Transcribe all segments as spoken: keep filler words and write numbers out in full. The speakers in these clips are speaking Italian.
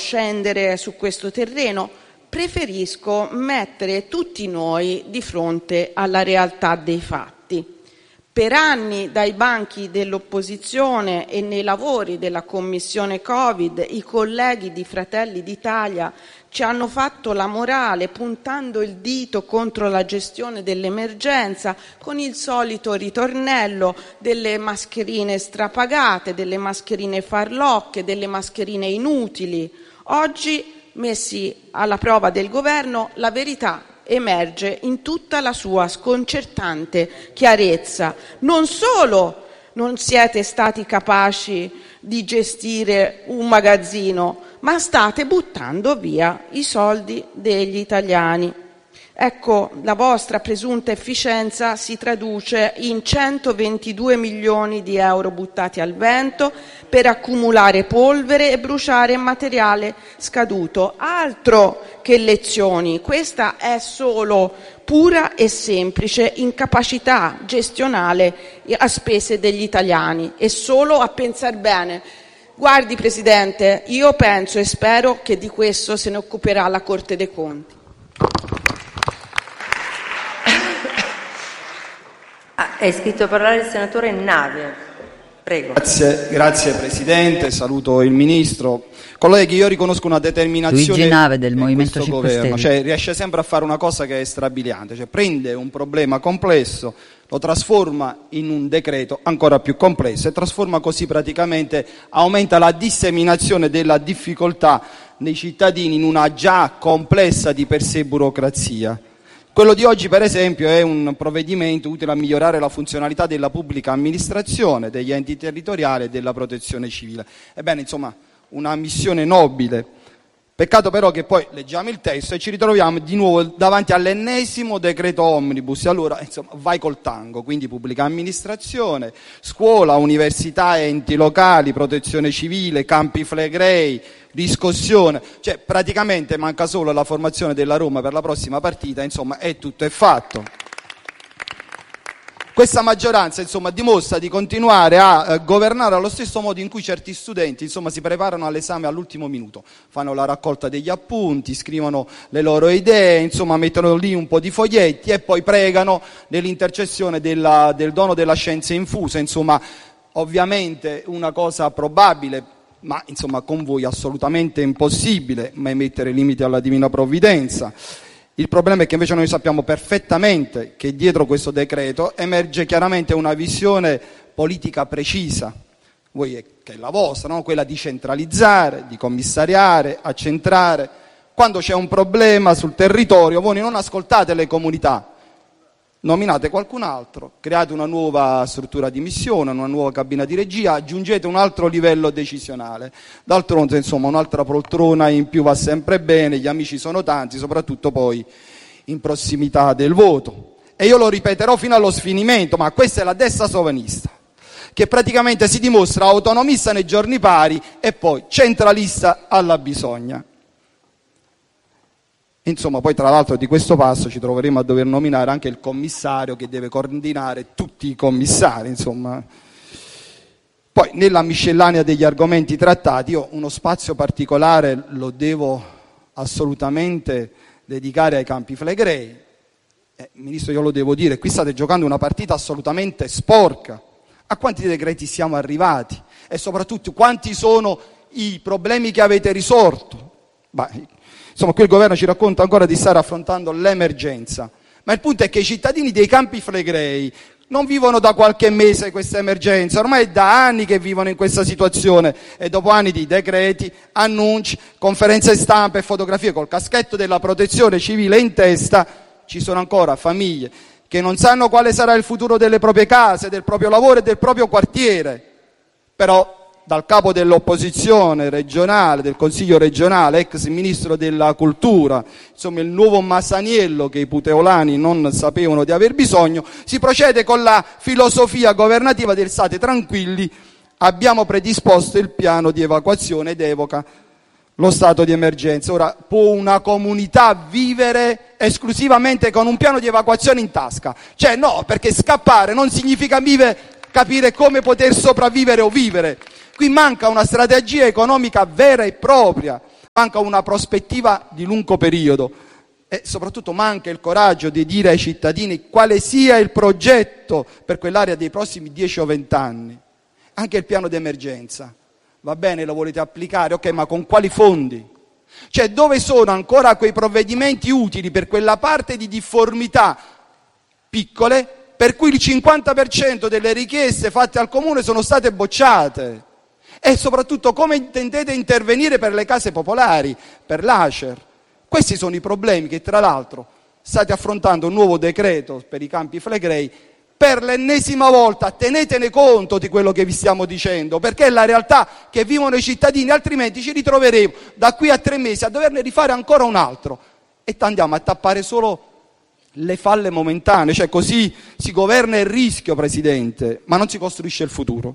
scendere su questo terreno, preferisco mettere tutti noi di fronte alla realtà dei fatti. Per anni dai banchi dell'opposizione e nei lavori della Commissione Covid i colleghi di Fratelli d'Italia ci hanno fatto la morale puntando il dito contro la gestione dell'emergenza con il solito ritornello delle mascherine strapagate, delle mascherine farlocche, delle mascherine inutili. Oggi, messi alla prova del governo, la verità emerge in tutta la sua sconcertante chiarezza. Non solo non siete stati capaci di gestire un magazzino, ma state buttando via i soldi degli italiani. Ecco, la vostra presunta efficienza si traduce in centoventidue milioni di euro buttati al vento per accumulare polvere e bruciare materiale scaduto. Altro che lezioni, questa è solo pura e semplice incapacità gestionale a spese degli italiani e solo a pensar bene. Guardi, Presidente, io penso e spero che di questo se ne occuperà la Corte dei Conti. Ah, è iscritto a parlare il senatore Nave. Prego. Grazie, grazie Presidente, saluto il Ministro. Colleghi, io riconosco una determinazione Luigi Nave del in Movimento questo cinque governo, Stelle. cioè riesce sempre a fare una cosa che è strabiliante, cioè prende un problema complesso, lo trasforma in un decreto ancora più complesso e trasforma così praticamente, aumenta la disseminazione della difficoltà nei cittadini in una già complessa di per sé burocrazia. Quello di oggi, per esempio, è un provvedimento utile a migliorare la funzionalità della pubblica amministrazione, degli enti territoriali e della protezione civile. Ebbene, insomma, una missione nobile. Peccato però che poi leggiamo il testo e ci ritroviamo di nuovo davanti all'ennesimo decreto omnibus. E allora, insomma, vai col tango, quindi pubblica amministrazione, scuola, università, enti locali, protezione civile, campi flegrei, riscossione, cioè praticamente manca solo la formazione della Roma per la prossima partita, insomma, è tutto è fatto. Questa maggioranza, insomma, dimostra di continuare a eh, governare allo stesso modo in cui certi studenti, insomma, si preparano all'esame all'ultimo minuto, fanno la raccolta degli appunti, scrivono le loro idee, insomma, mettono lì un po' di foglietti e poi pregano nell'intercessione della, del dono della scienza infusa, insomma, ovviamente una cosa probabile, ma insomma con voi assolutamente impossibile mai mettere limiti alla divina provvidenza. Il problema è che invece noi sappiamo perfettamente che dietro questo decreto emerge chiaramente una visione politica precisa, voi è, che è la vostra, no? Quella di centralizzare, di commissariare, accentrare. Quando c'è un problema sul territorio voi non ascoltate le comunità, nominate qualcun altro, create una nuova struttura di missione, una nuova cabina di regia, aggiungete un altro livello decisionale. D'altronde, insomma, un'altra poltrona in più va sempre bene, gli amici sono tanti, soprattutto poi in prossimità del voto. E io lo ripeterò fino allo sfinimento, ma questa è la destra sovranista, che praticamente si dimostra autonomista nei giorni pari e poi centralista alla bisogna. Insomma, poi tra l'altro di questo passo ci troveremo a dover nominare anche il commissario che deve coordinare tutti i commissari, insomma. Poi nella miscellanea degli argomenti trattati io uno spazio particolare lo devo assolutamente dedicare ai campi flegrei. Eh, Ministro, io lo devo dire, qui state giocando una partita assolutamente sporca. A quanti decreti siamo arrivati? E soprattutto quanti sono i problemi che avete risolto? Beh, insomma, qui il governo ci racconta ancora di stare affrontando l'emergenza, ma il punto è che i cittadini dei campi flegrei non vivono da qualche mese questa emergenza, ormai è da anni che vivono in questa situazione e dopo anni di decreti, annunci, conferenze stampa e fotografie col caschetto della protezione civile in testa, ci sono ancora famiglie che non sanno quale sarà il futuro delle proprie case, del proprio lavoro e del proprio quartiere. Però dal capo dell'opposizione regionale, del Consiglio regionale, ex ministro della cultura, insomma il nuovo Masaniello che i puteolani non sapevano di aver bisogno, si procede con la filosofia governativa del state tranquilli, abbiamo predisposto il piano di evacuazione ed evoca lo stato di emergenza. Ora, può una comunità vivere esclusivamente con un piano di evacuazione in tasca? Cioè no, perché scappare non significa vive, capire come poter sopravvivere o vivere. Qui manca una strategia economica vera e propria, manca una prospettiva di lungo periodo e soprattutto manca il coraggio di dire ai cittadini quale sia il progetto per quell'area dei prossimi dieci o venti anni. Anche il piano di emergenza, va bene, lo volete applicare, ok, ma con quali fondi? Cioè, dove sono ancora quei provvedimenti utili per quella parte di difformità piccole per cui il cinquanta per cento delle richieste fatte al comune sono state bocciate? E soprattutto come intendete intervenire per le case popolari, per l'A C E R? Questi sono i problemi che tra l'altro state affrontando un nuovo decreto per i Campi Flegrei. Per l'ennesima volta tenetene conto di quello che vi stiamo dicendo, perché è la realtà che vivono i cittadini, altrimenti ci ritroveremo da qui a tre mesi a doverne rifare ancora un altro e andiamo a tappare solo le falle momentanee, cioè così si governa il rischio, Presidente, ma non si costruisce il futuro.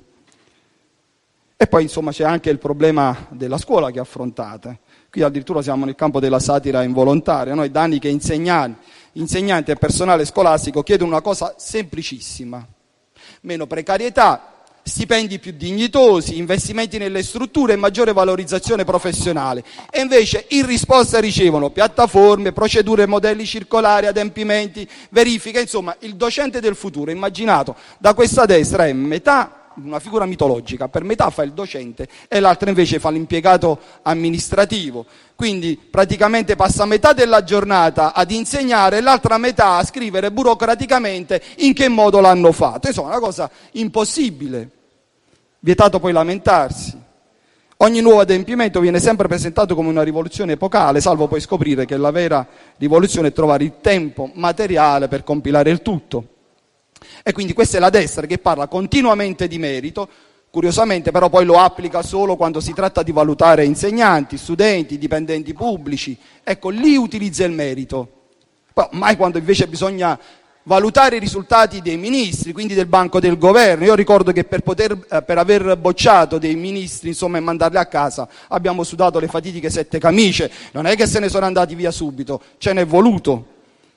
E poi insomma c'è anche il problema della scuola che affrontate. Qui addirittura siamo nel campo della satira involontaria, noi da anni che insegnanti, insegnanti e personale scolastico chiedono una cosa semplicissima: meno precarietà, stipendi più dignitosi, investimenti nelle strutture e maggiore valorizzazione professionale. E invece in risposta ricevono piattaforme, procedure e modelli circolari, adempimenti, verifiche, insomma il docente del futuro immaginato da questa destra è metà una figura mitologica, per metà fa il docente e l'altra invece fa l'impiegato amministrativo, quindi praticamente passa metà della giornata ad insegnare e l'altra metà a scrivere burocraticamente in che modo l'hanno fatto. Insomma, una cosa impossibile. Vietato poi lamentarsi. Ogni nuovo adempimento viene sempre presentato come una rivoluzione epocale, salvo poi scoprire che la vera rivoluzione è trovare il tempo materiale per compilare il tutto. E quindi questa è la destra che parla continuamente di merito, curiosamente però poi lo applica solo quando si tratta di valutare insegnanti, studenti, dipendenti pubblici. Ecco, lì utilizza il merito, però mai quando invece bisogna valutare i risultati dei ministri, quindi del banco del governo. Io ricordo che per, poter, eh, per aver bocciato dei ministri, insomma, e mandarli a casa, abbiamo sudato le fatidiche sette camicie, non è che se ne sono andati via subito, ce n'è voluto.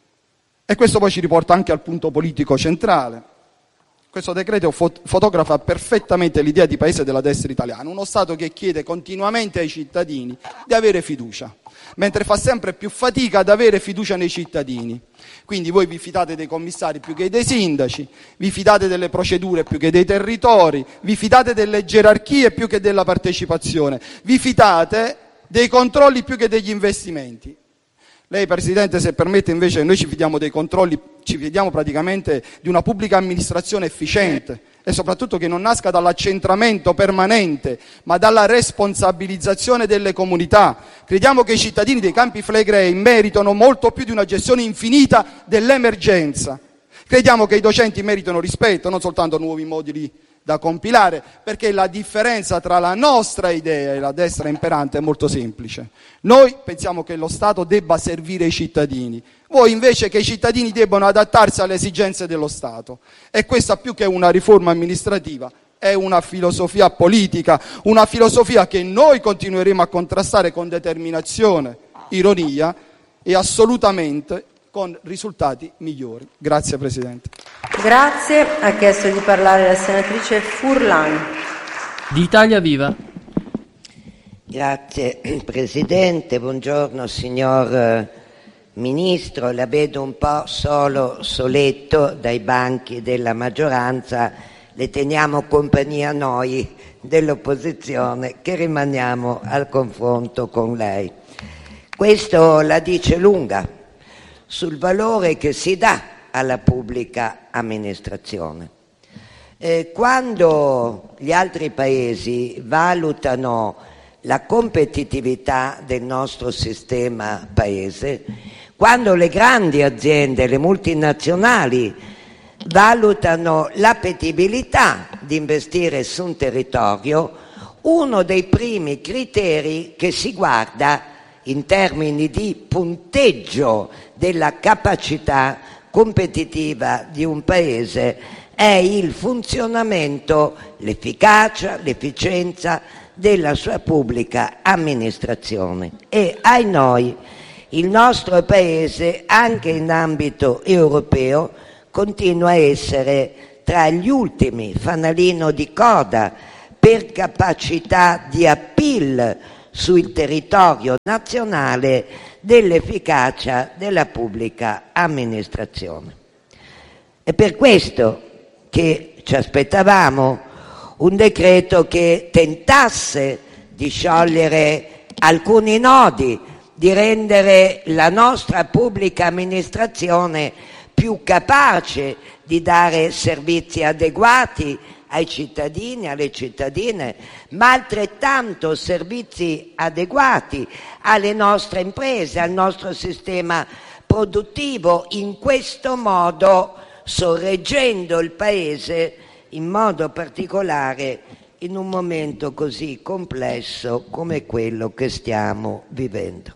E questo poi ci riporta anche al punto politico centrale. Questo decreto fot- fotografa perfettamente l'idea di paese della destra italiana, uno Stato che chiede continuamente ai cittadini di avere fiducia, mentre fa sempre più fatica ad avere fiducia nei cittadini. Quindi voi vi fidate dei commissari più che dei sindaci, vi fidate delle procedure più che dei territori, vi fidate delle gerarchie più che della partecipazione, vi fidate dei controlli più che degli investimenti. Lei, Presidente, se permette, invece, noi ci fidiamo dei controlli, ci fidiamo praticamente di una pubblica amministrazione efficiente e soprattutto che non nasca dall'accentramento permanente, ma dalla responsabilizzazione delle comunità. Crediamo che i cittadini dei Campi Flegrei meritano molto più di una gestione infinita dell'emergenza. Crediamo che i docenti meritano rispetto, non soltanto nuovi moduli da compilare, perché la differenza tra la nostra idea e la destra imperante è molto semplice. Noi pensiamo che lo Stato debba servire i cittadini, voi invece che i cittadini debbano adattarsi alle esigenze dello Stato. E questa, più che una riforma amministrativa, è una filosofia politica, una filosofia che noi continueremo a contrastare con determinazione, ironia e assolutamente con risultati migliori. Grazie Presidente. Grazie. Ha chiesto di parlare la senatrice Furlan. Di Italia Viva. Grazie Presidente, buongiorno signor Ministro. La vedo un po' solo, soletto dai banchi della maggioranza. Le teniamo compagnia noi dell'opposizione che rimaniamo al confronto con lei. Questo la dice lunga sul valore che si dà alla pubblica amministrazione. Eh, quando gli altri paesi valutano la competitività del nostro sistema paese, quando le grandi aziende, le multinazionali, valutano l'appetibilità di investire su un territorio, uno dei primi criteri che si guarda in termini di punteggio della capacità competitiva di un paese è il funzionamento, l'efficacia, l'efficienza della sua pubblica amministrazione. E ai noi, il nostro paese, anche in ambito europeo, continua a essere tra gli ultimi, fanalino di coda, per capacità di appeal sul territorio nazionale dell'efficacia della pubblica amministrazione. È per questo che ci aspettavamo un decreto che tentasse di sciogliere alcuni nodi, di rendere la nostra pubblica amministrazione più capace di dare servizi adeguati ai cittadini, alle cittadine, ma altrettanto servizi adeguati alle nostre imprese, al nostro sistema produttivo, in questo modo sorreggendo il Paese, in modo particolare in un momento così complesso come quello che stiamo vivendo.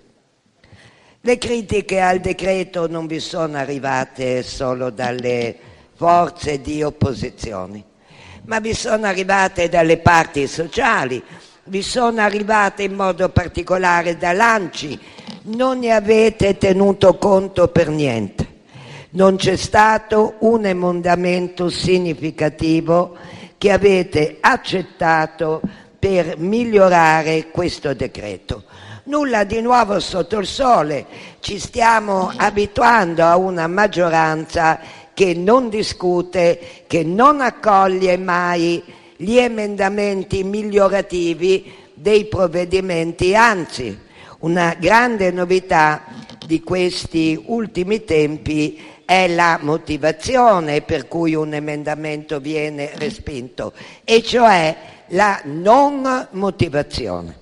Le critiche al decreto non vi sono arrivate solo dalle forze di opposizione, ma vi sono arrivate dalle parti sociali, vi sono arrivate in modo particolare dall'A N C I. Non ne avete tenuto conto per niente. Non c'è stato un emendamento significativo che avete accettato per migliorare questo decreto. Nulla di nuovo sotto il sole, ci stiamo abituando a una maggioranza che non discute, che non accoglie mai gli emendamenti migliorativi dei provvedimenti, anzi, una grande novità di questi ultimi tempi è la motivazione per cui un emendamento viene respinto, e cioè la non motivazione.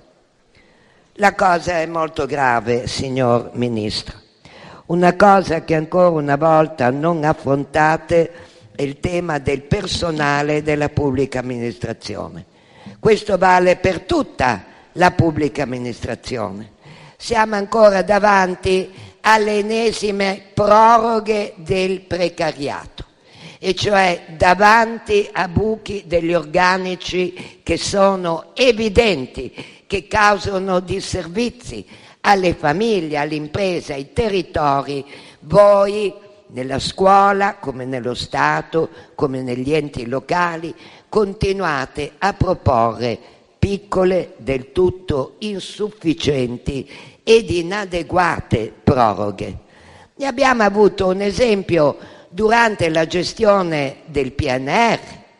La cosa è molto grave, signor Ministro. Una cosa che ancora una volta non affrontate è il tema del personale della pubblica amministrazione. Questo vale per tutta la pubblica amministrazione. Siamo ancora davanti alle ennesime proroghe del precariato, e cioè davanti a buchi degli organici che sono evidenti, che causano disservizi alle famiglie, alle imprese, ai territori. Voi, nella scuola, come nello Stato, come negli enti locali, continuate a proporre piccole, del tutto insufficienti ed inadeguate proroghe. Ne abbiamo avuto un esempio durante la gestione del P N R.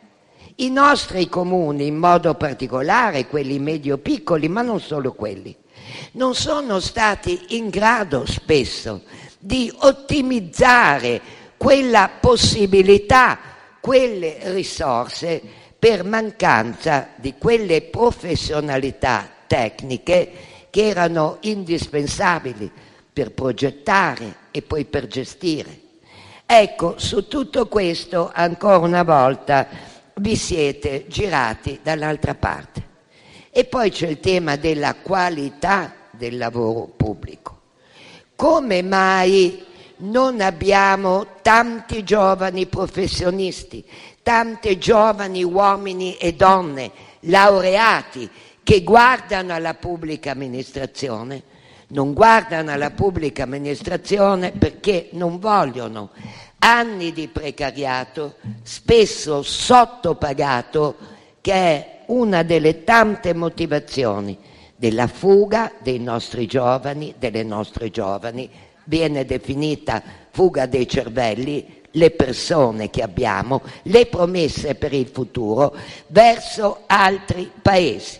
I nostri comuni, in modo particolare quelli medio-piccoli, ma non solo quelli, non sono stati in grado spesso di ottimizzare quella possibilità, quelle risorse, per mancanza di quelle professionalità tecniche che erano indispensabili per progettare e poi per gestire. Ecco, su tutto questo, ancora una volta, vi siete girati dall'altra parte. E poi c'è il tema della qualità del lavoro pubblico. Come mai non abbiamo tanti giovani professionisti, tante giovani uomini e donne laureati che guardano alla pubblica amministrazione? Non guardano alla pubblica amministrazione perché non vogliono anni di precariato, spesso sottopagato, che è una delle tante motivazioni della fuga dei nostri giovani, delle nostre giovani. Viene definita fuga dei cervelli le persone che abbiamo, le promesse per il futuro verso altri paesi.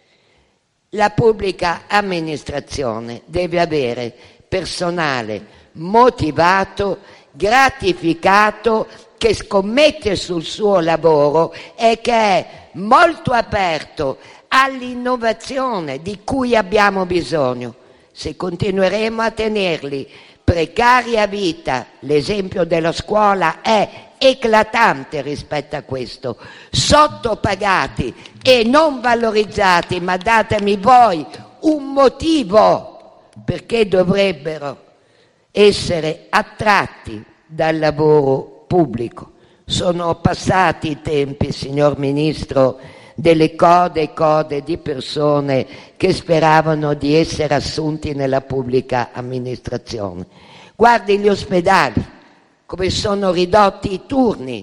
La pubblica amministrazione deve avere personale motivato, gratificato, che scommette sul suo lavoro e che è molto aperto all'innovazione di cui abbiamo bisogno. Se continueremo a tenerli precari a vita, l'esempio della scuola è eclatante rispetto a questo, sottopagati e non valorizzati, ma datemi voi un motivo perché dovrebbero essere attratti dal lavoro pubblico. Sono passati i tempi, signor Ministro, delle code e code di persone che speravano di essere assunti nella pubblica amministrazione. Guardi gli ospedali, come sono ridotti i turni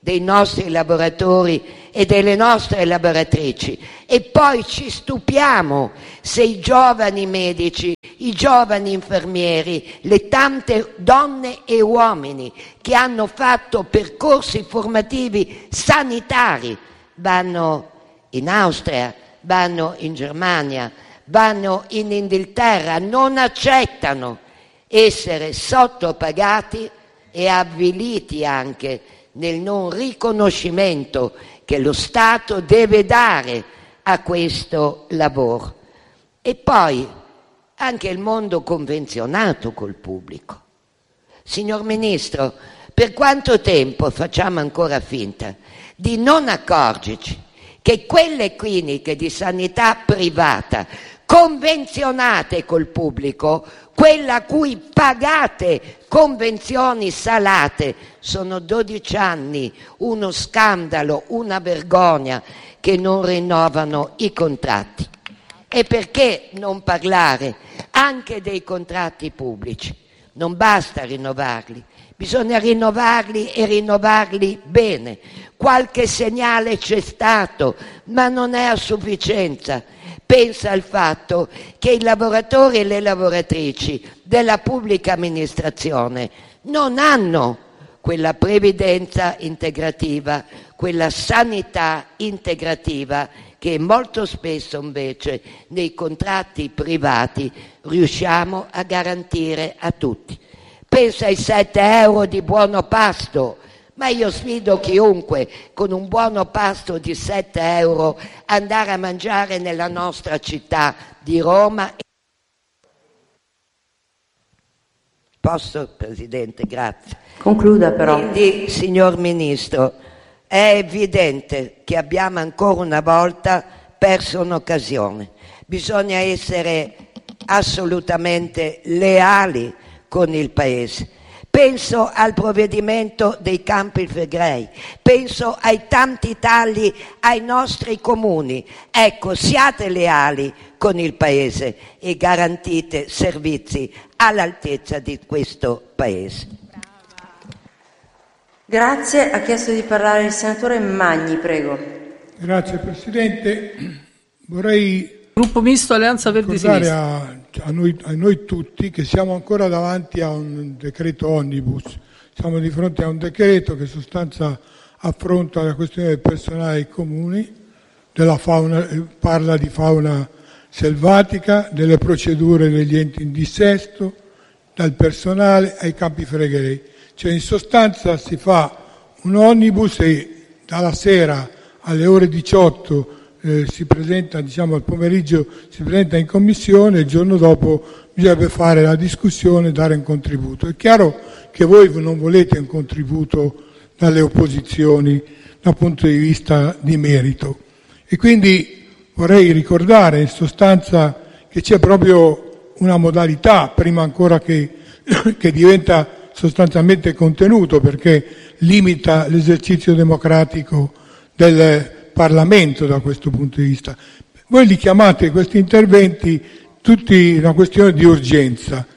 dei nostri lavoratori e delle nostre lavoratrici, e poi ci stupiamo se i giovani medici, i giovani infermieri, le tante donne e uomini che hanno fatto percorsi formativi sanitari vanno in Austria, vanno in Germania, vanno in Inghilterra, non accettano essere sottopagati e avviliti anche nel non riconoscimento che lo Stato deve dare a questo lavoro. E poi anche il mondo convenzionato col pubblico. Signor Ministro, per quanto tempo facciamo ancora finta di non accorgerci che quelle cliniche di sanità privata convenzionate col pubblico, quella a cui pagate convenzioni salate, sono dodici anni, uno scandalo, una vergogna che non rinnovano i contratti? E perché non parlare anche dei contratti pubblici? Non basta rinnovarli, bisogna rinnovarli e rinnovarli bene. Qualche segnale c'è stato, ma non è a sufficienza. Pensa al fatto che i lavoratori e le lavoratrici della pubblica amministrazione non hanno quella previdenza integrativa, quella sanità integrativa che molto spesso invece nei contratti privati riusciamo a garantire a tutti. Pensa ai sette euro di buono pasto, ma io sfido chiunque con un buono pasto di sette euro andare a mangiare nella nostra città di Roma. Posso, Presidente? Grazie. Concluda però. Quindi, signor Ministro, è evidente che abbiamo ancora una volta perso un'occasione. Bisogna essere assolutamente leali con il Paese. Penso al provvedimento dei Campi Flegrei, penso ai tanti tagli ai nostri comuni. Ecco, siate leali con il Paese e garantite servizi all'altezza di questo Paese. Grazie. Ha chiesto di parlare il senatore Magni, prego. Grazie Presidente. Vorrei Gruppo Misto Alleanza Verdi ricordare Sinistra. a, a, noi, a noi tutti che siamo ancora davanti a un decreto omnibus. Siamo di fronte a un decreto che in sostanza affronta la questione del personale dei comuni, della fauna, parla di fauna selvatica, delle procedure degli enti in dissesto, dal personale ai Campi Flegrei. Cioè in sostanza si fa un omnibus e dalla sera alle ore diciotto eh, si presenta, diciamo al pomeriggio si presenta in commissione, il giorno dopo bisogna fare la discussione e dare un contributo. È chiaro che voi non volete un contributo dalle opposizioni dal punto di vista di merito e quindi vorrei ricordare in sostanza che c'è proprio una modalità, prima ancora che, che diventa sostanzialmente contenuto, perché limita l'esercizio democratico del Parlamento da questo punto di vista. Voi li chiamate questi interventi tutti una questione di urgenza.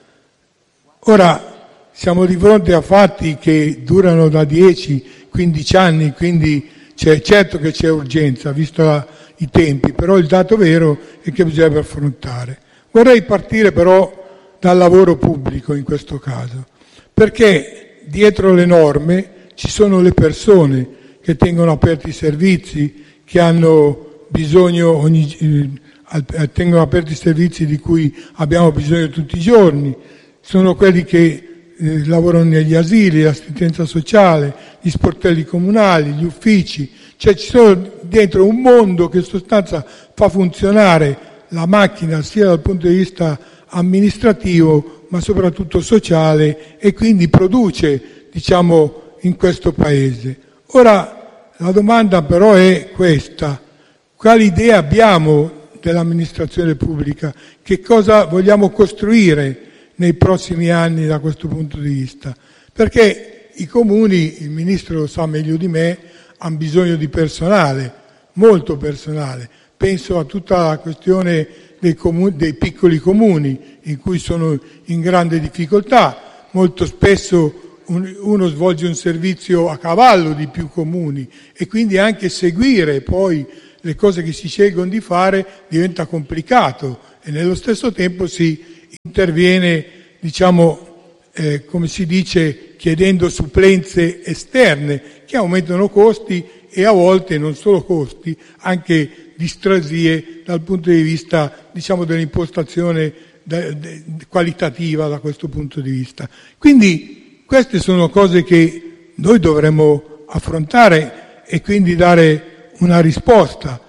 Ora siamo di fronte a fatti che durano da dieci quindici anni, quindi c'è, certo che c'è urgenza, visto la, i tempi, però il dato vero è che bisogna affrontare. Vorrei partire però dal lavoro pubblico in questo caso, perché dietro le norme ci sono le persone che tengono aperti i servizi, che hanno bisogno, ogni, eh, tengono aperti i servizi di cui abbiamo bisogno tutti i giorni, sono quelli che eh, lavorano negli asili, l'assistenza sociale, gli sportelli comunali, gli uffici, cioè ci sono dentro un mondo che in sostanza fa funzionare la macchina sia dal punto di vista amministrativo ma soprattutto sociale e quindi produce, diciamo, in questo Paese. Ora la domanda però è questa: quale idea abbiamo dell'amministrazione pubblica? Che cosa vogliamo costruire nei prossimi anni da questo punto di vista? Perché i comuni, il Ministro lo sa meglio di me, hanno bisogno di personale, molto personale. Penso a tutta la questione dei, comuni, dei piccoli comuni in cui sono in grande difficoltà. Molto spesso un, uno svolge un servizio a cavallo di più comuni e quindi anche seguire poi le cose che si scelgono di fare diventa complicato e nello stesso tempo si interviene, diciamo, eh, come si dice, chiedendo supplenze esterne che aumentano costi e a volte non solo costi, anche distrasie dal punto di vista, diciamo, dell'impostazione de, de, qualitativa da questo punto di vista. Quindi queste sono cose che noi dovremmo affrontare e quindi dare una risposta.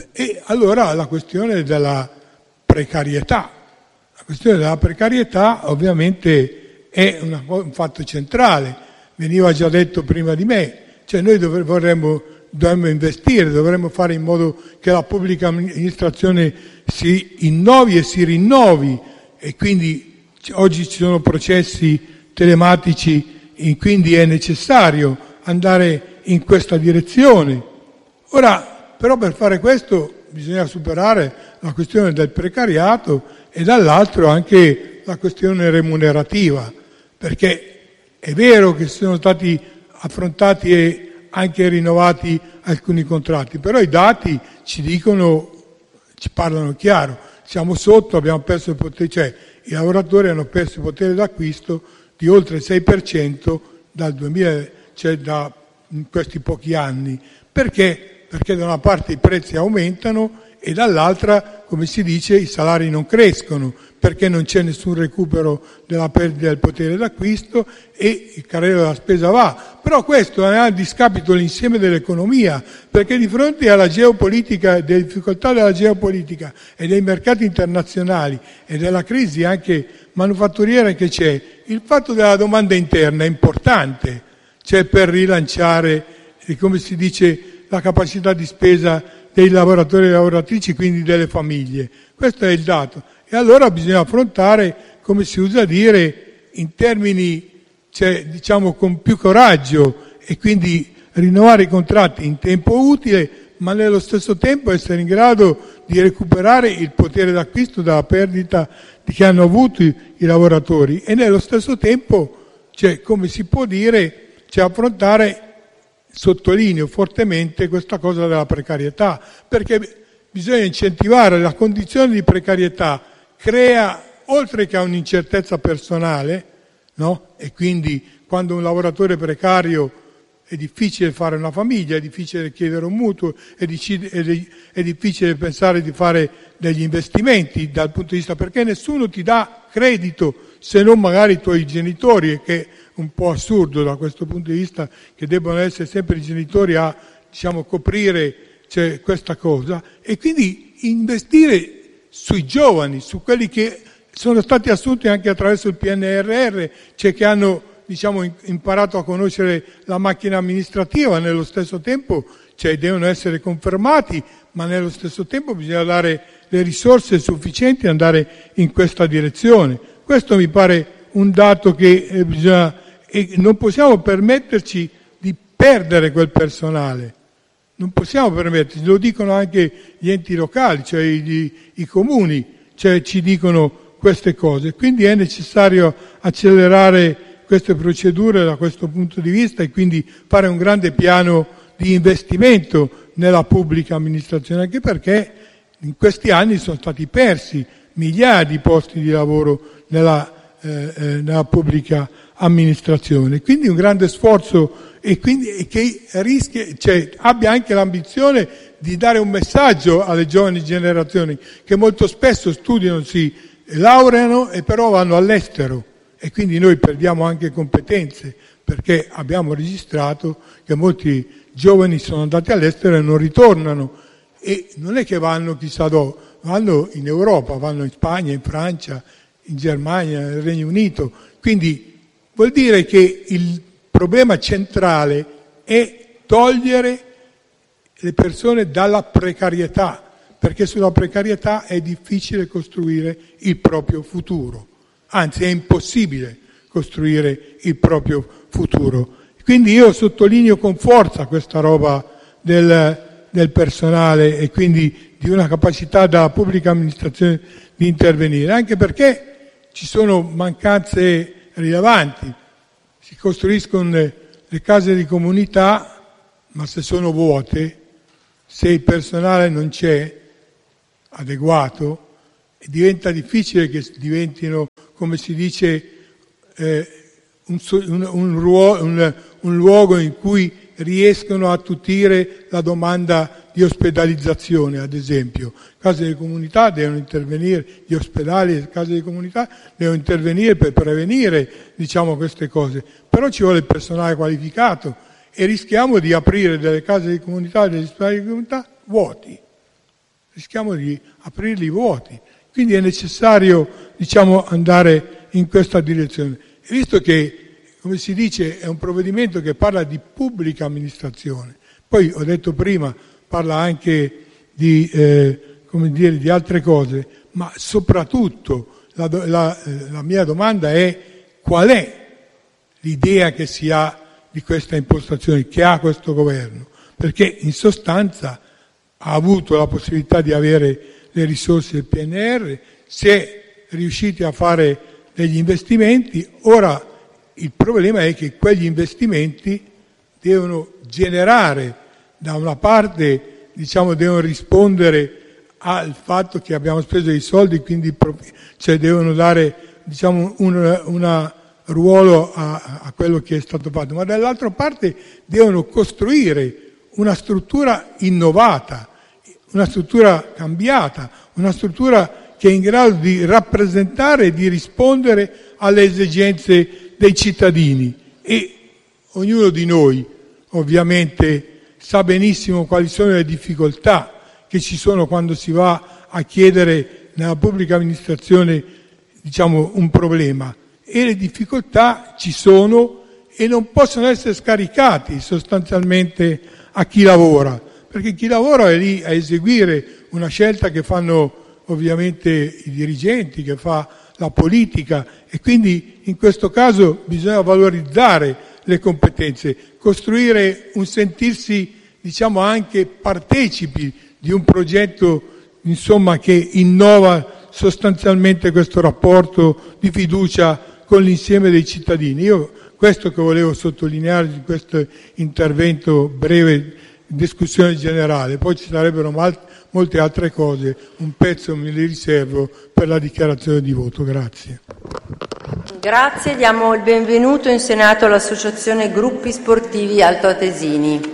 E allora la questione della precarietà. La questione della precarietà ovviamente è una, un fatto centrale, veniva già detto prima di me, cioè noi dov- vorremmo, dovremmo investire, dovremmo fare in modo che la pubblica amministrazione si innovi e si rinnovi e quindi oggi ci sono processi telematici e quindi è necessario andare in questa direzione. Ora, però per fare questo bisogna superare la questione del precariato e dall'altro anche la questione remunerativa, perché è vero che sono stati affrontati e anche rinnovati alcuni contratti, però i dati ci dicono, ci parlano chiaro, siamo sotto, abbiamo perso il potere, cioè i lavoratori hanno perso il potere d'acquisto di oltre il sei per cento dal duemila, cioè da in questi pochi anni. Perché? Perché da una parte i prezzi aumentano e dall'altra, come si dice, i salari non crescono, perché non c'è nessun recupero della perdita del potere d'acquisto e il carrello della spesa va. Però questo è a discapito dell'insieme dell'economia, perché di fronte alla geopolitica, delle difficoltà della geopolitica e dei mercati internazionali e della crisi anche manufatturiera che c'è, il fatto della domanda interna è importante, cioè per rilanciare, come si dice, la capacità di spesa dei lavoratori e lavoratrici, quindi delle famiglie. Questo è il dato. E allora bisogna affrontare, come si usa dire, in termini, cioè, diciamo, con più coraggio e quindi rinnovare i contratti in tempo utile, ma nello stesso tempo essere in grado di recuperare il potere d'acquisto dalla perdita che hanno avuto i, i lavoratori e nello stesso tempo, cioè, come si può dire, cioè, affrontare, sottolineo fortemente questa cosa della precarietà, perché bisogna incentivare la condizione di precarietà, crea, oltre che a un'incertezza personale, no? E quindi quando un lavoratore precario è difficile fare una famiglia, è difficile chiedere un mutuo, è, decide, è, è difficile pensare di fare degli investimenti dal punto di vista, perché nessuno ti dà credito se non magari i tuoi genitori, e che è un po' assurdo da questo punto di vista che debbano essere sempre i genitori a, diciamo, coprire, cioè, questa cosa, e quindi investire sui giovani, su quelli che sono stati assunti anche attraverso il P N R R, cioè che hanno, diciamo, imparato a conoscere la macchina amministrativa, nello stesso tempo, cioè, devono essere confermati, ma nello stesso tempo bisogna dare le risorse sufficienti e andare in questa direzione. Questo mi pare un dato che eh, bisogna, e non possiamo permetterci di perdere quel personale, non possiamo permetterci, lo dicono anche gli enti locali, cioè i, i comuni, cioè ci dicono queste cose, quindi è necessario accelerare queste procedure da questo punto di vista e quindi fare un grande piano di investimento nella pubblica amministrazione, anche perché in questi anni sono stati persi migliaia di posti di lavoro nella, eh, eh, nella pubblica amministrazione. Quindi un grande sforzo e quindi e che rischia, cioè, abbia anche l'ambizione di dare un messaggio alle giovani generazioni che molto spesso studiano, si laureano e però vanno all'estero e quindi noi perdiamo anche competenze, perché abbiamo registrato che molti giovani sono andati all'estero e non ritornano, e non è che vanno chissà dove, vanno in Europa, vanno in Spagna, in Francia, in Germania, nel Regno Unito. Quindi vuol dire che il problema centrale è togliere le persone dalla precarietà, perché sulla precarietà è difficile costruire il proprio futuro, anzi è impossibile costruire il proprio futuro. Quindi io sottolineo con forza questa roba del, del personale e quindi di una capacità della pubblica amministrazione di intervenire, anche perché ci sono mancanze rilevanti. si costruiscono le, le case di comunità, ma se sono vuote, se il personale non c'è adeguato, diventa difficile che diventino, come si dice, eh, un, un, un, ruolo, un, un luogo in cui riescono a attutire la domanda di ospedalizzazione, ad esempio. Case di comunità devono intervenire, gli ospedali e le case di comunità devono intervenire per prevenire, diciamo, queste cose. Però ci vuole il personale qualificato e rischiamo di aprire delle case di comunità e degli ospedali di comunità vuoti. Rischiamo di aprirli vuoti. Quindi è necessario, diciamo, andare in questa direzione. E visto che, come si dice, è un provvedimento che parla di pubblica amministrazione, poi ho detto prima, parla anche di, eh, come dire, di altre cose, ma soprattutto la, la, la mia domanda è: qual è l'idea che si ha di questa impostazione, che ha questo governo? Perché in sostanza ha avuto la possibilità di avere le risorse del P N R R, si è riusciti a fare degli investimenti, ora il problema è che quegli investimenti devono generare, da una parte, diciamo, devono rispondere al fatto che abbiamo speso dei soldi, quindi cioè devono dare, diciamo, un una ruolo a, a quello che è stato fatto, ma dall'altra parte devono costruire una struttura innovata, una struttura cambiata, una struttura che è in grado di rappresentare e di rispondere alle esigenze dei cittadini. E ognuno di noi ovviamente sa benissimo quali sono le difficoltà che ci sono quando si va a chiedere nella pubblica amministrazione, diciamo, un problema, e le difficoltà ci sono e non possono essere scaricati sostanzialmente a chi lavora, perché chi lavora è lì a eseguire una scelta che fanno ovviamente i dirigenti, che fa la politica, e quindi in questo caso bisogna valorizzare le competenze, costruire un sentirsi, diciamo, anche partecipi di un progetto, insomma, che innova sostanzialmente questo rapporto di fiducia con l'insieme dei cittadini. Io questo che volevo sottolineare in questo intervento breve, discussione generale, poi ci sarebbero mal- molte altre cose, un pezzo me li riservo per la dichiarazione di voto. Grazie. Grazie, diamo il benvenuto in Senato all'Associazione Gruppi Sportivi Altoatesini.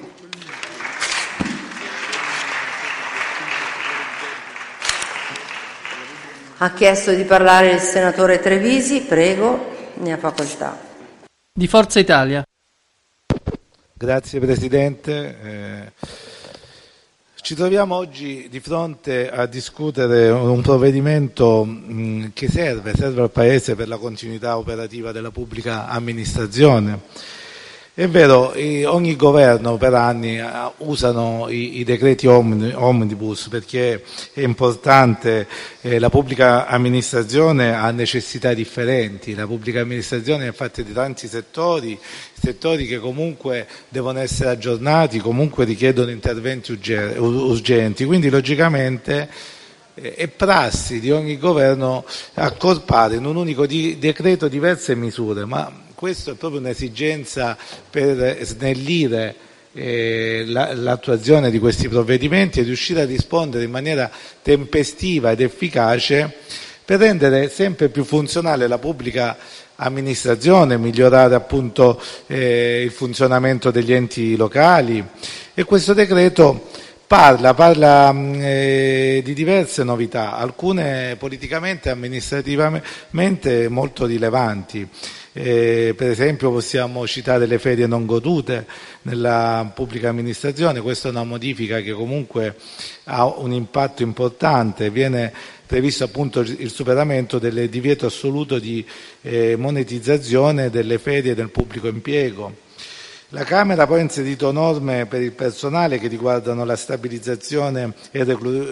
Ha chiesto di parlare il senatore Trevisi, prego, ne ha facoltà. Di Forza Italia. Grazie Presidente. Eh, ci troviamo oggi di fronte a discutere un provvedimento mh, che serve, serve al Paese per la continuità operativa della pubblica amministrazione. È vero, ogni governo per anni usano i, i decreti omnibus perché è importante, eh, la pubblica amministrazione ha necessità differenti, la pubblica amministrazione è fatta di tanti settori, settori che comunque devono essere aggiornati, comunque richiedono interventi urgenti, quindi logicamente è prassi di ogni governo accorpare in un unico di, decreto diverse misure, ma questo è proprio un'esigenza per snellire eh, la, l'attuazione di questi provvedimenti e riuscire a rispondere in maniera tempestiva ed efficace per rendere sempre più funzionale la pubblica amministrazione, migliorare appunto eh, il funzionamento degli enti locali. E questo decreto Parla, parla eh, di diverse novità, alcune politicamente e amministrativamente molto rilevanti. Eh, per esempio possiamo citare le ferie non godute nella pubblica amministrazione, questa è una modifica che comunque ha un impatto importante, viene previsto appunto il superamento del divieto assoluto di eh, monetizzazione delle ferie del pubblico impiego. La Camera poi ha inserito norme per il personale che riguardano la stabilizzazione e il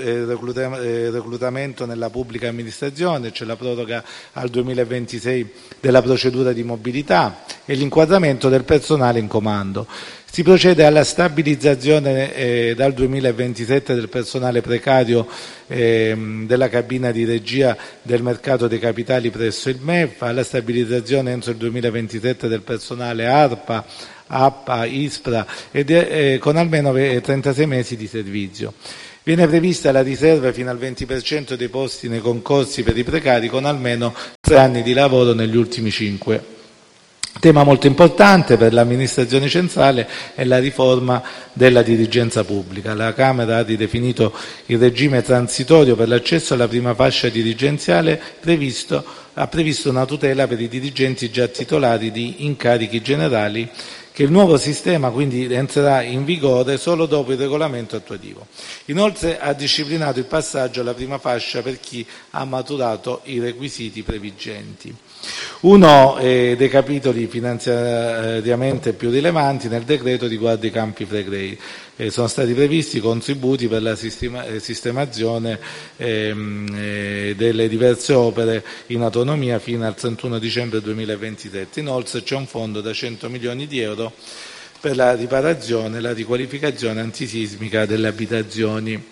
reclutamento nella pubblica amministrazione, cioè la proroga al duemilaventisei della procedura di mobilità e l'inquadramento del personale in comando. Si procede alla stabilizzazione eh, dal duemilaventisette del personale precario eh, della cabina di regia del mercato dei capitali presso il M E F, alla stabilizzazione entro il duemilaventisette del personale ARPA, APPA, ISPRA ed, eh, con almeno trentasei mesi di servizio. Viene prevista la riserva fino al venti per cento dei posti nei concorsi per i precari con almeno tre anni di lavoro negli ultimi cinque. Tema molto importante per l'amministrazione centrale è la riforma della dirigenza pubblica. La Camera ha ridefinito il regime transitorio per l'accesso alla prima fascia dirigenziale, previsto, ha previsto una tutela per i dirigenti già titolari di incarichi generali, che il nuovo sistema quindi entrerà in vigore solo dopo il regolamento attuativo. Inoltre ha disciplinato il passaggio alla prima fascia per chi ha maturato i requisiti previgenti. Uno eh, dei capitoli finanziariamente più rilevanti nel decreto riguarda i Campi Flegrei. Eh, sono stati previsti contributi per la sistema, eh, sistemazione ehm, eh, delle diverse opere in autonomia fino al trentuno dicembre duemilaventisette. Inoltre c'è un fondo da cento milioni di euro per la riparazione e la riqualificazione antisismica delle abitazioni.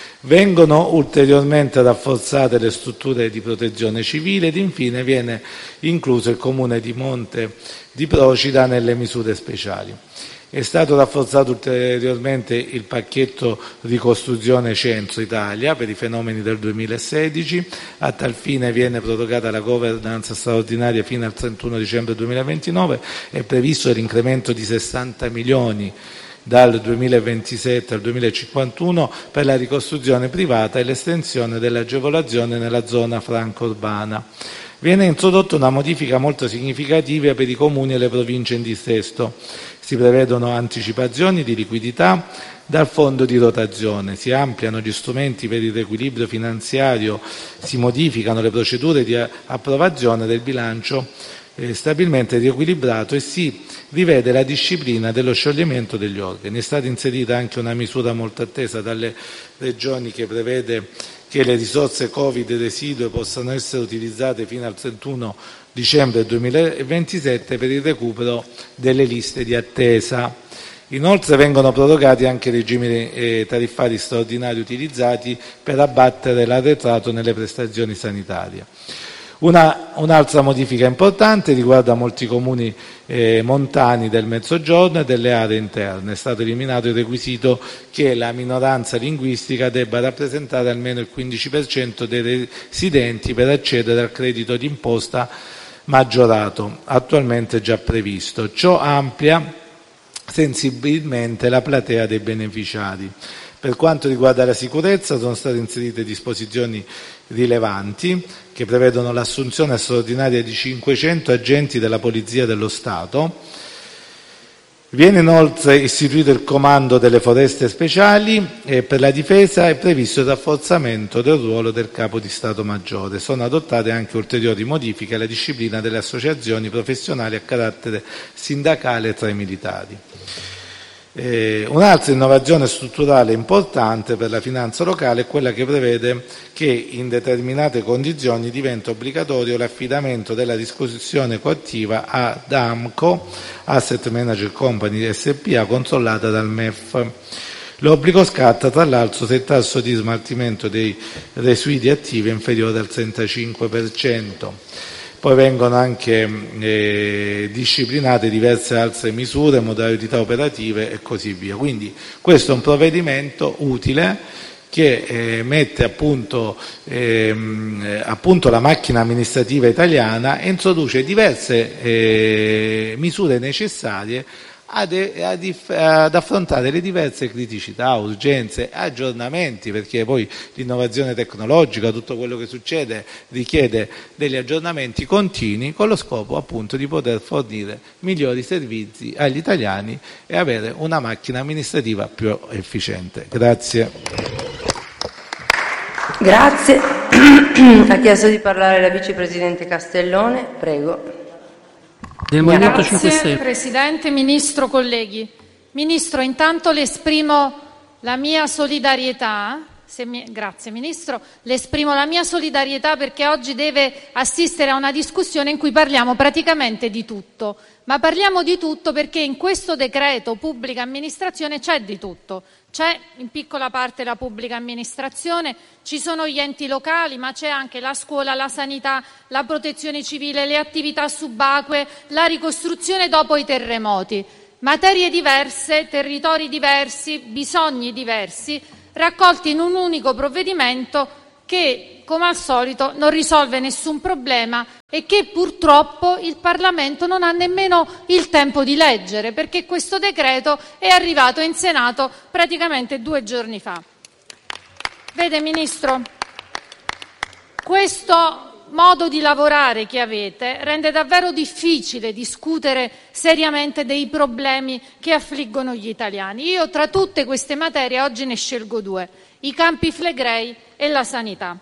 Vengono ulteriormente rafforzate le strutture di protezione civile ed infine viene incluso il comune di Monte di Procida nelle misure speciali. È stato rafforzato ulteriormente il pacchetto ricostruzione Centro Italia per i fenomeni del duemilasedici, a tal fine viene prorogata la governance straordinaria fino al trentuno dicembre duemilaventinove, è previsto l'incremento di sessanta milioni dal duemilaventisette al duemilacinquantuno per la ricostruzione privata e l'estensione dell'agevolazione nella zona franca urbana. Viene introdotta una modifica molto significativa per i comuni e le province in dissesto. Si prevedono anticipazioni di liquidità dal fondo di rotazione, si ampliano gli strumenti per il riequilibrio finanziario, si modificano le procedure di approvazione del bilancio eh, stabilmente riequilibrato e si rivede la disciplina dello scioglimento degli organi. È stata inserita anche una misura molto attesa dalle regioni che prevede che le risorse Covid residue possano essere utilizzate fino al trentuno dicembre duemilaventisette per il recupero delle liste di attesa. Inoltre vengono prorogati anche i regimi eh, tariffari straordinari utilizzati per abbattere l'arretrato nelle prestazioni sanitarie. Una, un'altra modifica importante riguarda molti comuni eh, montani del Mezzogiorno e delle aree interne. È stato eliminato il requisito che la minoranza linguistica debba rappresentare almeno il quindici per cento dei residenti per accedere al credito d'imposta maggiorato, attualmente già previsto. Ciò amplia sensibilmente la platea dei beneficiari. Per quanto riguarda la sicurezza sono state inserite disposizioni rilevanti che prevedono l'assunzione straordinaria di cinquecento agenti della Polizia dello Stato. Viene inoltre istituito il Comando delle Foreste Speciali e per la difesa è previsto il rafforzamento del ruolo del Capo di Stato Maggiore. Sono adottate anche ulteriori modifiche alla disciplina delle associazioni professionali a carattere sindacale tra i militari. Eh, un'altra innovazione strutturale importante per la finanza locale è quella che prevede che in determinate condizioni diventa obbligatorio l'affidamento della riscossione coattiva ad AMCO, Asset Manager Company S P A, controllata dal M E F. L'obbligo scatta tra l'altro se il tasso di smaltimento dei residui attivi è inferiore al trentacinque per cento. Poi vengono anche eh, disciplinate diverse altre misure, modalità operative e così via. Quindi questo è un provvedimento utile che eh, mette appunto, ehm, appunto la macchina amministrativa italiana e introduce diverse eh, misure necessarie Ad, ad, ad affrontare le diverse criticità, urgenze, aggiornamenti, perché poi l'innovazione tecnologica, tutto quello che succede richiede degli aggiornamenti continui con lo scopo appunto di poter fornire migliori servizi agli italiani e avere una macchina amministrativa più efficiente. Grazie. Grazie. Ha chiesto di parlare la vicepresidente Castellone, prego. Del Movimento Grazie, cinque Stelle. Presidente, Ministro, colleghi. Ministro, intanto le esprimo la mia solidarietà. Se mi... Grazie Ministro, le esprimo la mia solidarietà perché oggi deve assistere a una discussione in cui parliamo praticamente di tutto, ma parliamo di tutto perché in questo decreto pubblica amministrazione c'è di tutto. C'è in piccola parte la pubblica amministrazione, ci sono gli enti locali, ma c'è anche la scuola, la sanità, la protezione civile, le attività subacquee, la ricostruzione dopo i terremoti. Materie diverse, territori diversi, bisogni diversi, raccolti in un unico provvedimento che, come al solito, non risolve nessun problema e che purtroppo il Parlamento non ha nemmeno il tempo di leggere, perché questo decreto è arrivato in Senato praticamente due giorni fa. Vede, Ministro, questo modo di lavorare che avete rende davvero difficile discutere seriamente dei problemi che affliggono gli italiani. Io tra tutte queste materie oggi ne scelgo due: i Campi Flegrei e la sanità.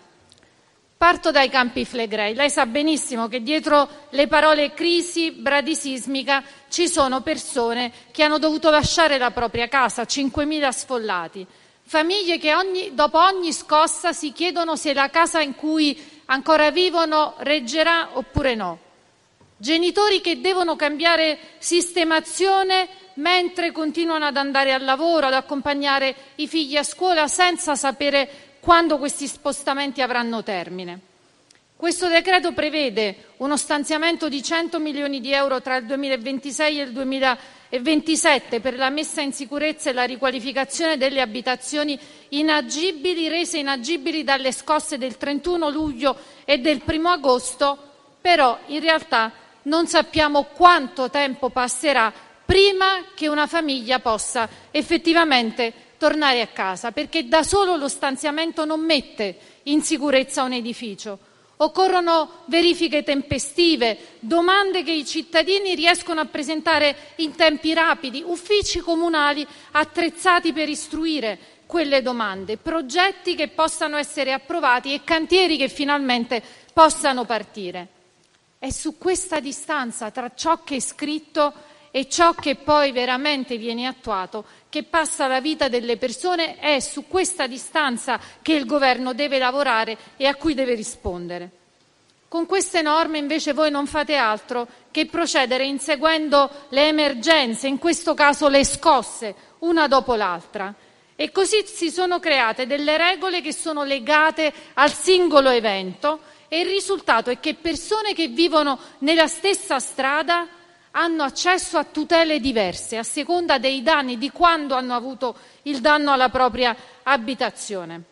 Parto dai Campi Flegrei. Lei sa benissimo che dietro le parole crisi bradisismica ci sono persone che hanno dovuto lasciare la propria casa, cinquemila sfollati, famiglie che ogni, dopo ogni scossa si chiedono se la casa in cui ancora vivono reggerà oppure no. Genitori che devono cambiare sistemazione mentre continuano ad andare al lavoro, ad accompagnare i figli a scuola senza sapere quando questi spostamenti avranno termine. Questo decreto prevede uno stanziamento di cento milioni di euro tra il duemilaventisei e il duemilaventisette per la messa in sicurezza e la riqualificazione delle abitazioni inagibili, rese inagibili dalle scosse del trentuno luglio e del primo agosto, però in realtà non sappiamo quanto tempo passerà prima che una famiglia possa effettivamente tornare a casa, perché da solo lo stanziamento non mette in sicurezza un edificio. Occorrono verifiche tempestive, domande che i cittadini riescono a presentare in tempi rapidi, uffici comunali attrezzati per istruire quelle domande, progetti che possano essere approvati e cantieri che finalmente possano partire. È su questa distanza tra ciò che è scritto e ciò che poi veramente viene attuato che passa la vita delle persone, è su questa distanza che il Governo deve lavorare e a cui deve rispondere. Con queste norme invece voi non fate altro che procedere inseguendo le emergenze, in questo caso le scosse, una dopo l'altra. E così si sono create delle regole che sono legate al singolo evento e il risultato è che persone che vivono nella stessa strada hanno accesso a tutele diverse a seconda dei danni, di quando hanno avuto il danno alla propria abitazione.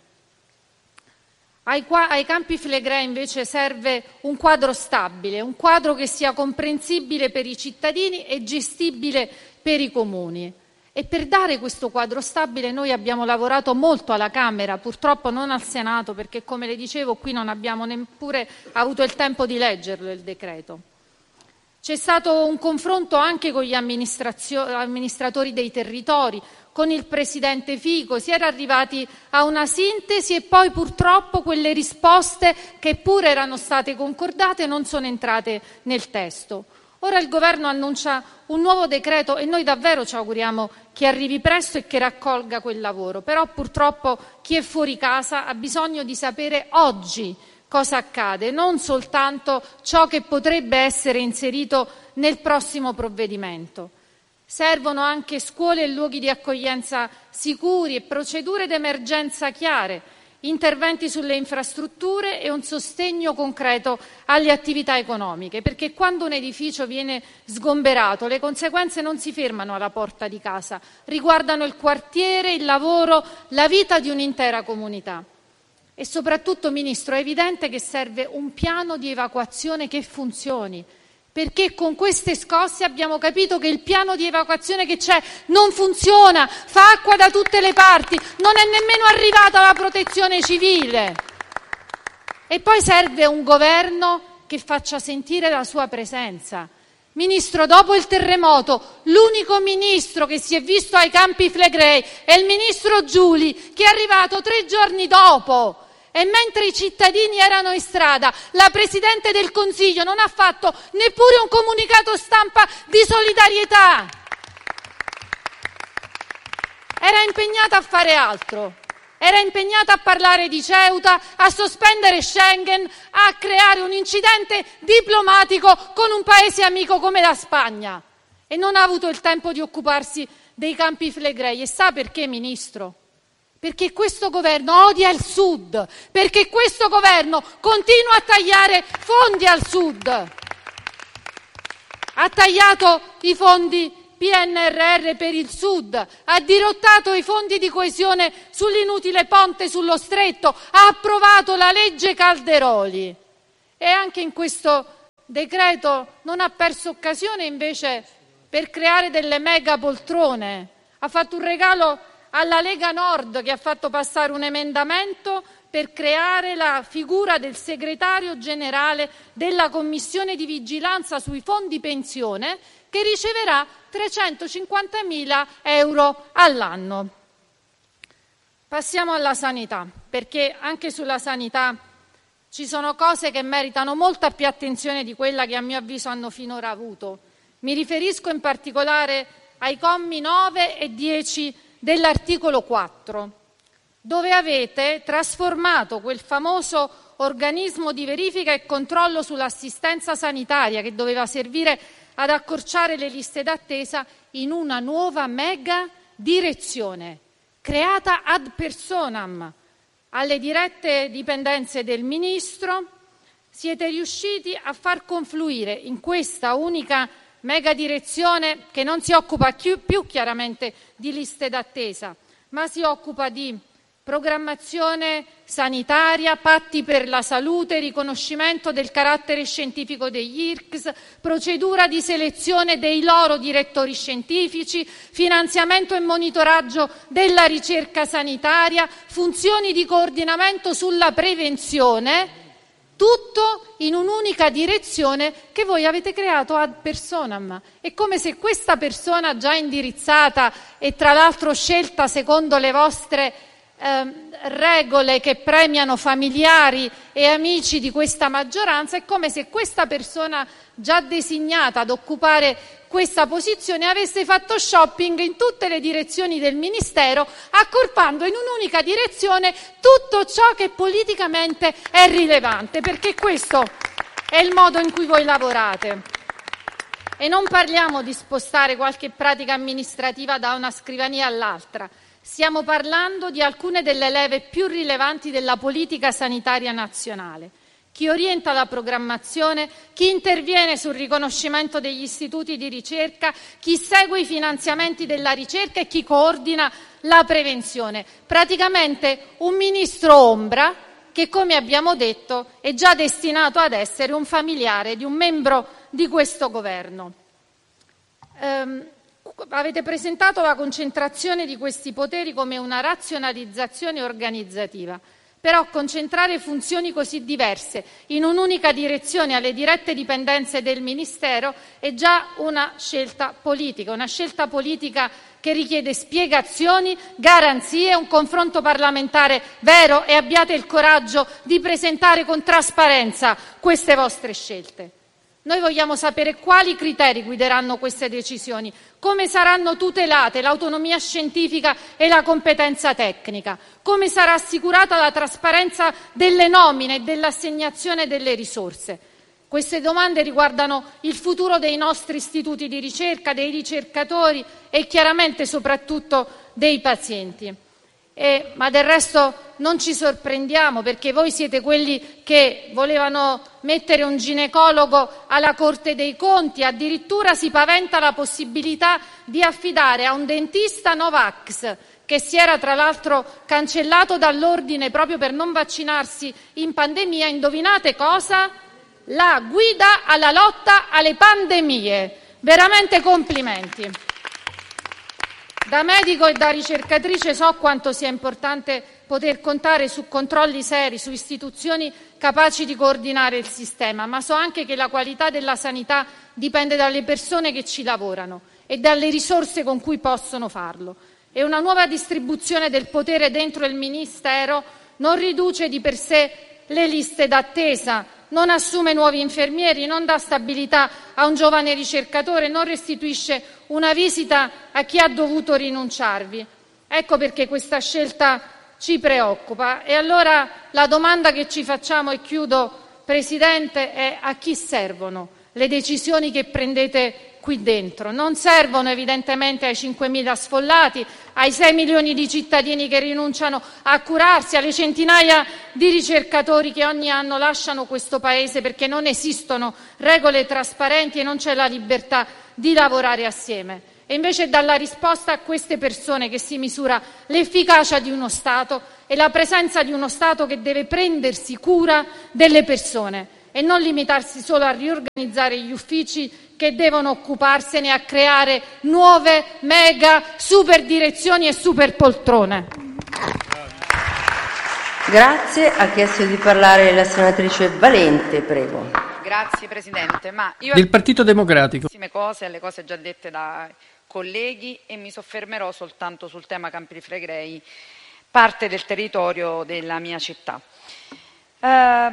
Ai, ai Campi Flegrei invece serve un quadro stabile, un quadro che sia comprensibile per i cittadini e gestibile per i comuni. E per dare questo quadro stabile noi abbiamo lavorato molto alla Camera, purtroppo non al Senato, perché come le dicevo qui non abbiamo neppure avuto il tempo di leggerlo il decreto. C'è stato un confronto anche con gli amministratori dei territori, con il presidente Fico, si era arrivati a una sintesi e poi purtroppo quelle risposte che pure erano state concordate non sono entrate nel testo. Ora il Governo annuncia un nuovo decreto e noi davvero ci auguriamo che arrivi presto e che raccolga quel lavoro, però purtroppo chi è fuori casa ha bisogno di sapere oggi cosa accade, non soltanto ciò che potrebbe essere inserito nel prossimo provvedimento. Servono anche scuole e luoghi di accoglienza sicuri e procedure d'emergenza chiare, interventi sulle infrastrutture e un sostegno concreto alle attività economiche, perché quando un edificio viene sgomberato le conseguenze non si fermano alla porta di casa, riguardano il quartiere, il lavoro, la vita di un'intera comunità. E soprattutto, Ministro, è evidente che serve un piano di evacuazione che funzioni, perché con queste scosse abbiamo capito che il piano di evacuazione che c'è non funziona, fa acqua da tutte le parti, non è nemmeno arrivata la protezione civile. E poi serve un governo che faccia sentire la sua presenza. Ministro, dopo il terremoto, l'unico ministro che si è visto ai Campi Flegrei è il ministro Giuli, che è arrivato tre giorni dopo. E mentre i cittadini erano in strada, la Presidente del Consiglio non ha fatto neppure un comunicato stampa di solidarietà. Era impegnata a fare altro. Era impegnata a parlare di Ceuta, a sospendere Schengen, a creare un incidente diplomatico con un paese amico come la Spagna. E non ha avuto il tempo di occuparsi dei Campi Flegrei. E sa perché, Ministro? Perché questo governo odia il Sud, perché questo governo continua a tagliare fondi al Sud. Ha tagliato i fondi P N R R per il Sud, ha dirottato i fondi di coesione sull'inutile ponte sullo Stretto, ha approvato la legge Calderoli. E anche in questo decreto non ha perso occasione invece per creare delle mega poltrone. Ha fatto un regalo alla Lega Nord, che ha fatto passare un emendamento per creare la figura del segretario generale della Commissione di vigilanza sui fondi pensione, che riceverà trecentocinquantamila euro all'anno. Passiamo alla sanità, perché anche sulla sanità ci sono cose che meritano molta più attenzione di quella che a mio avviso hanno finora avuto. Mi riferisco in particolare ai commi nove e dieci dell'articolo quattro, dove avete trasformato quel famoso organismo di verifica e controllo sull'assistenza sanitaria, che doveva servire ad accorciare le liste d'attesa, in una nuova mega direzione creata ad personam alle dirette dipendenze del Ministro. Siete riusciti a far confluire in questa unica mega direzione, che non si occupa più, più chiaramente di liste d'attesa, ma si occupa di programmazione sanitaria, patti per la salute, riconoscimento del carattere scientifico degli I R C S, procedura di selezione dei loro direttori scientifici, finanziamento e monitoraggio della ricerca sanitaria, funzioni di coordinamento sulla prevenzione, tutto in un'unica direzione che voi avete creato ad personam. È come se questa persona già indirizzata e tra l'altro scelta secondo le vostre eh, regole che premiano familiari e amici di questa maggioranza, è come se questa persona già designata ad occupare questa posizione avesse fatto shopping in tutte le direzioni del Ministero, accorpando in un'unica direzione tutto ciò che politicamente è rilevante, perché questo è il modo in cui voi lavorate. E non parliamo di spostare qualche pratica amministrativa da una scrivania all'altra, stiamo parlando di alcune delle leve più rilevanti della politica sanitaria nazionale. Chi orienta la programmazione, chi interviene sul riconoscimento degli istituti di ricerca, chi segue i finanziamenti della ricerca e chi coordina la prevenzione. Praticamente un ministro ombra che, come abbiamo detto, è già destinato ad essere un familiare di un membro di questo governo. Ehm, avete presentato la concentrazione di questi poteri come una razionalizzazione organizzativa. Però concentrare funzioni così diverse in un'unica direzione alle dirette dipendenze del Ministero è già una scelta politica, una scelta politica che richiede spiegazioni, garanzie, un confronto parlamentare vero, e abbiate il coraggio di presentare con trasparenza queste vostre scelte. Noi vogliamo sapere quali criteri guideranno queste decisioni, come saranno tutelate l'autonomia scientifica e la competenza tecnica, come sarà assicurata la trasparenza delle nomine e dell'assegnazione delle risorse. Queste domande riguardano il futuro dei nostri istituti di ricerca, dei ricercatori e chiaramente soprattutto dei pazienti. Eh, ma del resto non ci sorprendiamo, perché voi siete quelli che volevano mettere un ginecologo alla Corte dei Conti, addirittura si paventa la possibilità di affidare a un dentista Novax, che si era tra l'altro cancellato dall'ordine proprio per non vaccinarsi in pandemia, indovinate cosa? La guida alla lotta alle pandemie. Veramente complimenti. Da medico e da ricercatrice so quanto sia importante poter contare su controlli seri, su istituzioni capaci di coordinare il sistema, ma so anche che la qualità della sanità dipende dalle persone che ci lavorano e dalle risorse con cui possono farlo. E una nuova distribuzione del potere dentro il Ministero non riduce di per sé le liste d'attesa, non assume nuovi infermieri, non dà stabilità a un giovane ricercatore, non restituisce una visita a chi ha dovuto rinunciarvi. Ecco perché questa scelta ci preoccupa. E allora la domanda che ci facciamo, e chiudo Presidente, è: a chi servono le decisioni che prendete qui dentro? Non servono evidentemente ai cinquemila sfollati, ai sei milioni di cittadini che rinunciano a curarsi, alle centinaia di ricercatori che ogni anno lasciano questo Paese perché non esistono regole trasparenti e non c'è la libertà di lavorare assieme. E invece è dalla risposta a queste persone che si misura l'efficacia di uno Stato e la presenza di uno Stato che deve prendersi cura delle persone e non limitarsi solo a riorganizzare gli uffici che devono occuparsene e a creare nuove mega super direzioni e super poltrone. Grazie. Ha chiesto di parlare la senatrice Valente, prego. Grazie Presidente. Ma io Del Partito Democratico. cose alle cose già dette da colleghi e mi soffermerò soltanto sul tema Campi Flegrei, parte del territorio della mia città. Eh,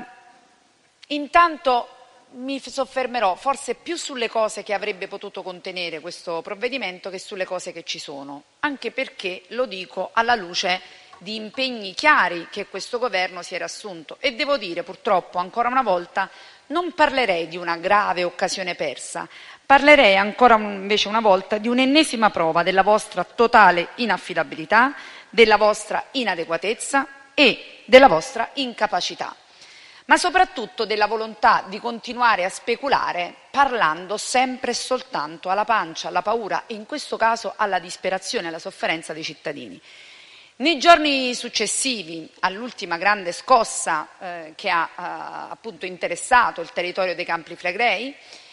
intanto mi soffermerò forse più sulle cose che avrebbe potuto contenere questo provvedimento che sulle cose che ci sono, anche perché lo dico alla luce di impegni chiari che questo governo si era assunto e devo dire purtroppo ancora una volta non parlerei di una grave occasione persa, parlerei ancora invece una volta di un'ennesima prova della vostra totale inaffidabilità, della vostra inadeguatezza e della vostra incapacità, ma soprattutto della volontà di continuare a speculare parlando sempre e soltanto alla pancia, alla paura e in questo caso alla disperazione e alla sofferenza dei cittadini. Nei giorni successivi all'ultima grande scossa eh, che ha eh, appunto interessato il territorio dei Campi Flegrei,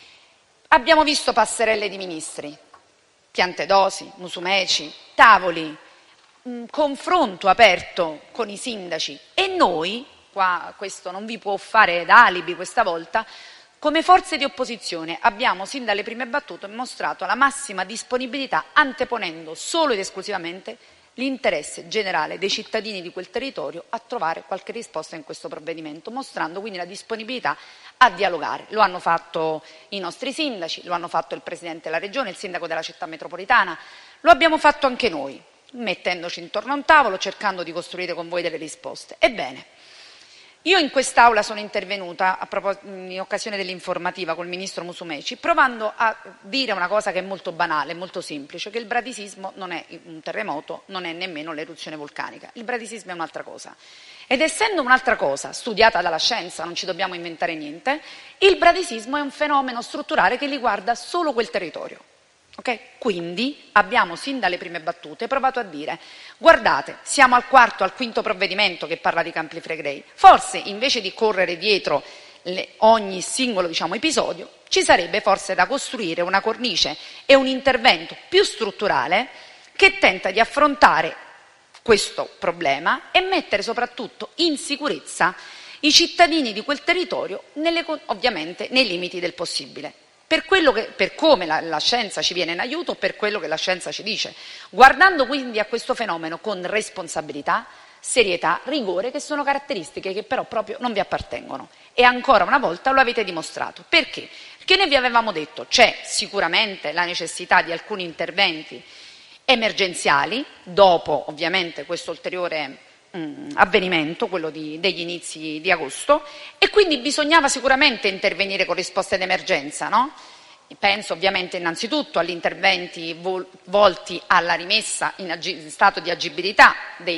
abbiamo visto passerelle di ministri, Piantedosi, Musumeci, tavoli, un confronto aperto con i sindaci e noi, qua questo non vi può fare da alibi questa volta, come forze di opposizione abbiamo sin dalle prime battute mostrato la massima disponibilità anteponendo solo ed esclusivamente l'interesse generale dei cittadini di quel territorio a trovare qualche risposta in questo provvedimento, mostrando quindi la disponibilità a dialogare. Lo hanno fatto i nostri sindaci, lo hanno fatto il Presidente della Regione, il Sindaco della città metropolitana, lo abbiamo fatto anche noi, mettendoci intorno a un tavolo, cercando di costruire con voi delle risposte. Ebbene, io in quest'Aula sono intervenuta a propos- in occasione dell'informativa col Ministro Musumeci, provando a dire una cosa che è molto banale, molto semplice, che il bradisismo non è un terremoto, non è nemmeno l'eruzione vulcanica. Il bradisismo è un'altra cosa. Ed essendo un'altra cosa, studiata dalla scienza, non ci dobbiamo inventare niente, il bradisismo è un fenomeno strutturale che riguarda solo quel territorio. Okay? Quindi abbiamo sin dalle prime battute provato a dire: guardate, siamo al quarto, al quinto provvedimento che parla di Campi Flegrei, forse invece di correre dietro le, ogni singolo diciamo, episodio, ci sarebbe forse da costruire una cornice e un intervento più strutturale che tenta di affrontare questo problema e mettere soprattutto in sicurezza i cittadini di quel territorio, nelle, ovviamente nei limiti del possibile. Per, quello che, per come la, la scienza ci viene in aiuto, per quello che la scienza ci dice, guardando quindi a questo fenomeno con responsabilità, serietà, rigore, che sono caratteristiche che però proprio non vi appartengono. E ancora una volta lo avete dimostrato. Perché? Perché noi vi avevamo detto c'è sicuramente la necessità di alcuni interventi emergenziali, dopo ovviamente questo ulteriore avvenimento, quello di, degli inizi di agosto, e quindi bisognava sicuramente intervenire con risposte d'emergenza, no? Penso ovviamente innanzitutto agli interventi vol- volti alla rimessa in, ag- in stato di agibilità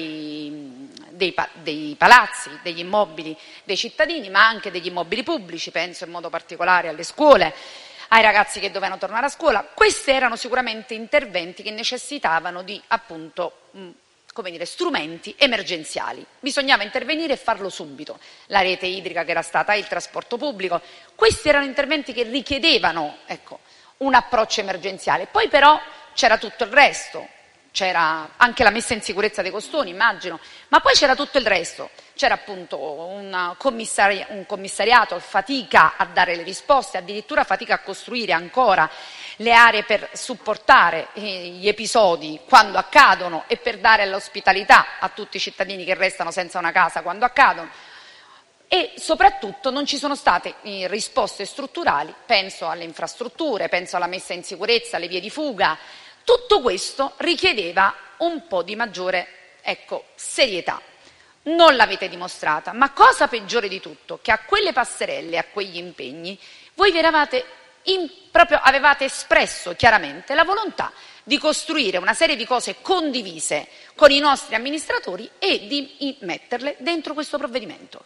dei, dei, pa- dei palazzi, degli immobili dei cittadini, ma anche degli immobili pubblici, penso in modo particolare alle scuole, ai ragazzi che dovevano tornare a scuola. Questi erano sicuramente interventi che necessitavano di appunto mh, come dire, strumenti emergenziali. Bisognava intervenire e farlo subito. La rete idrica che era stata, il trasporto pubblico, questi erano interventi che richiedevano ecco, un approccio emergenziale. Poi però c'era tutto il resto, c'era anche la messa in sicurezza dei costoni, immagino, ma poi c'era tutto il resto. C'era appunto un, commissari- un commissariato, fatica a dare le risposte, addirittura fatica a costruire ancora le aree per supportare gli episodi quando accadono e per dare l'ospitalità a tutti i cittadini che restano senza una casa quando accadono. E soprattutto non ci sono state risposte strutturali, penso alle infrastrutture, penso alla messa in sicurezza, alle vie di fuga. Tutto questo richiedeva un po' di maggiore, ecco, serietà. Non l'avete dimostrata, ma cosa peggiore di tutto, che a quelle passerelle, a quegli impegni, voi vi eravate in, proprio avevate espresso chiaramente la volontà di costruire una serie di cose condivise con i nostri amministratori e di metterle dentro questo provvedimento.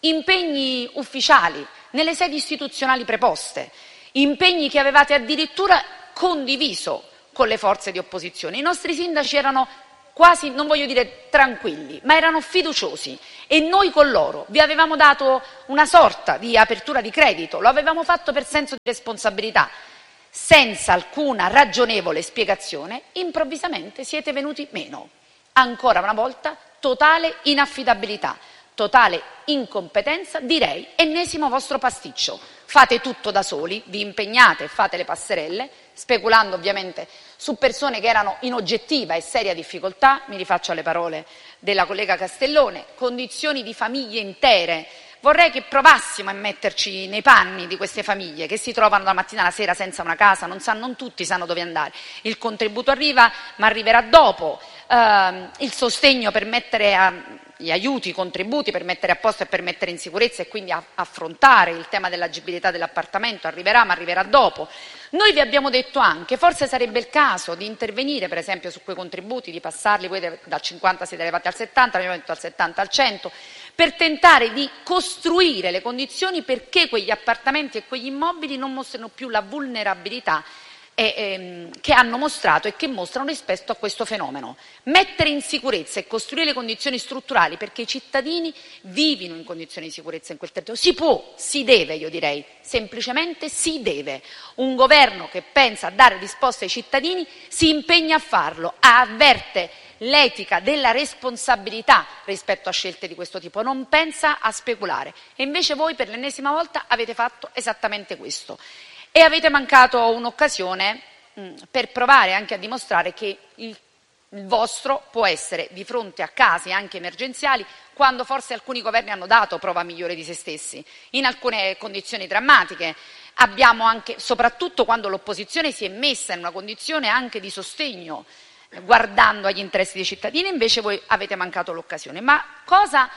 Impegni ufficiali nelle sedi istituzionali preposte, impegni che avevate addirittura condiviso con le forze di opposizione. I nostri sindaci erano quasi, non voglio dire tranquilli, ma erano fiduciosi e noi con loro vi avevamo dato una sorta di apertura di credito, lo avevamo fatto per senso di responsabilità. Senza alcuna ragionevole spiegazione, improvvisamente siete venuti meno. Ancora una volta, totale inaffidabilità, totale incompetenza, direi ennesimo vostro pasticcio. Fate tutto da soli, vi impegnate e fate le passerelle, speculando ovviamente su persone che erano in oggettiva e seria difficoltà, mi rifaccio alle parole della collega Castellone, condizioni di famiglie intere. Vorrei che provassimo a metterci nei panni di queste famiglie che si trovano da mattina alla sera senza una casa, non sanno, non tutti sanno dove andare. Il contributo arriva, ma arriverà dopo. Uh, il sostegno per mettere a, gli aiuti, i contributi per mettere a posto e per mettere in sicurezza e quindi a, affrontare il tema dell'agibilità dell'appartamento arriverà, ma arriverà dopo. Noi vi abbiamo detto anche, forse sarebbe il caso di intervenire per esempio su quei contributi, di passarli, voi dal cinquanta siete arrivati al settanta, abbiamo detto dal settanta al cento, per tentare di costruire le condizioni perché quegli appartamenti e quegli immobili non mostrino più la vulnerabilità E, ehm, che hanno mostrato e che mostrano rispetto a questo fenomeno. Mettere in sicurezza e costruire le condizioni strutturali perché i cittadini vivino in condizioni di sicurezza in quel territorio. Si può, si deve, io direi, semplicemente si deve. Un governo che pensa a dare risposte ai cittadini si impegna a farlo, avverte l'etica della responsabilità rispetto a scelte di questo tipo, non pensa a speculare. E invece voi per l'ennesima volta avete fatto esattamente questo. E avete mancato un'occasione mh, per provare anche a dimostrare che il, il vostro può essere di fronte a casi anche emergenziali, quando forse alcuni governi hanno dato prova migliore di se stessi, in alcune condizioni drammatiche. Abbiamo anche, soprattutto quando l'opposizione si è messa in una condizione anche di sostegno, guardando agli interessi dei cittadini, invece voi avete mancato l'occasione. Ma cosa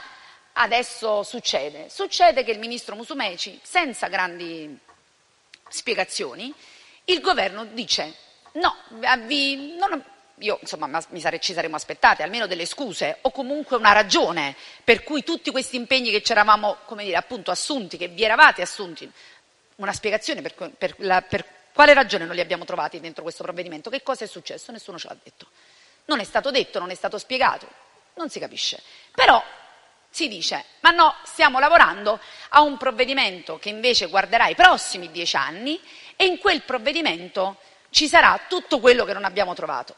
adesso succede? Succede che il ministro Musumeci, senza grandi spiegazioni, il governo dice no, vi, non, io insomma mi sare, ci saremmo aspettati almeno delle scuse o comunque una ragione per cui tutti questi impegni che ci eravamo, come dire, appunto assunti, che vi eravate assunti, una spiegazione per, per, la, per quale ragione non li abbiamo trovati dentro questo provvedimento. Che cosa è successo? Nessuno ce l'ha detto, non è stato detto, non è stato spiegato, non si capisce. Però si dice, ma no, stiamo lavorando a un provvedimento che invece guarderà i prossimi dieci anni e in quel provvedimento ci sarà tutto quello che non abbiamo trovato.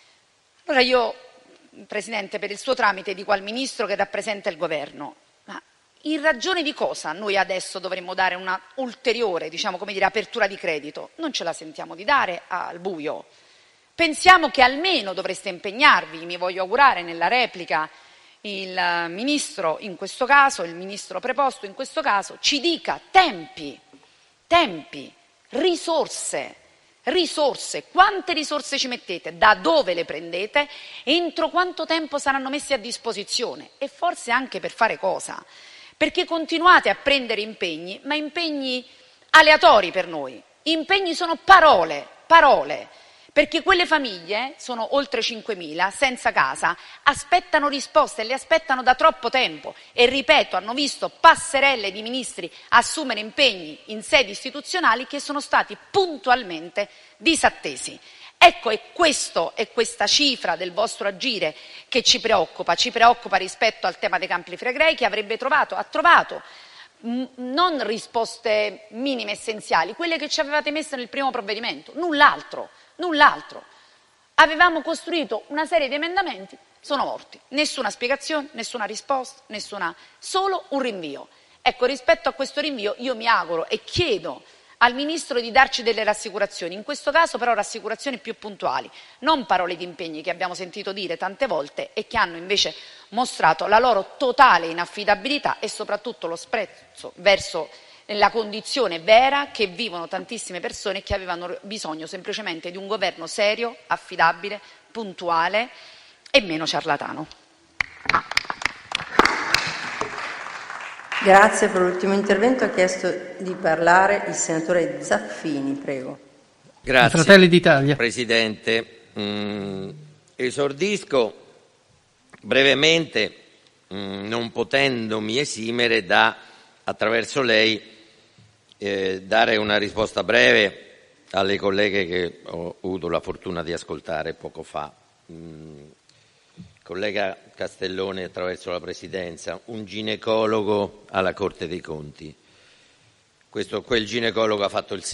Allora io, Presidente, per il suo tramite dico al Ministro che rappresenta il Governo, ma in ragione di cosa noi adesso dovremmo dare una ulteriore, diciamo, come dire, apertura di credito? Non ce la sentiamo di dare al buio. Pensiamo che almeno dovreste impegnarvi, mi voglio augurare nella replica, il ministro in questo caso, il ministro preposto in questo caso, ci dica tempi, tempi, risorse, risorse, quante risorse ci mettete, da dove le prendete, entro quanto tempo saranno messi a disposizione e forse anche per fare cosa, perché continuate a prendere impegni, ma impegni aleatori per noi, impegni sono parole, parole. Perché quelle famiglie, sono oltre cinquemila, senza casa, aspettano risposte e le aspettano da troppo tempo e, ripeto, hanno visto passerelle di ministri assumere impegni in sedi istituzionali che sono stati puntualmente disattesi. Ecco, è questo, è questa cifra del vostro agire che ci preoccupa, ci preoccupa rispetto al tema dei Campi Flegrei, che avrebbe trovato, ha trovato mh, non risposte minime essenziali, quelle che ci avevate messo nel primo provvedimento, null'altro. Null'altro. Avevamo costruito una serie di emendamenti, sono morti. Nessuna spiegazione, nessuna risposta, nessuna, solo un rinvio. Ecco, rispetto a questo rinvio io mi auguro e chiedo al Ministro di darci delle rassicurazioni, in questo caso però rassicurazioni più puntuali, non parole di impegni che abbiamo sentito dire tante volte e che hanno invece mostrato la loro totale inaffidabilità e soprattutto lo sprezzo verso la condizione vera che vivono tantissime persone che avevano bisogno semplicemente di un governo serio, affidabile, puntuale e meno ciarlatano. Grazie. Per l'ultimo intervento ha chiesto di parlare il senatore Zaffini, prego. Grazie, Fratelli d'Italia. Presidente. Mm, esordisco brevemente, mm, non potendomi esimere da, attraverso lei, eh, dare una risposta breve alle colleghe che ho avuto la fortuna di ascoltare poco fa. Mm, collega Castellone, attraverso la Presidenza, un ginecologo alla Corte dei Conti. Questo, quel ginecologo ha fatto il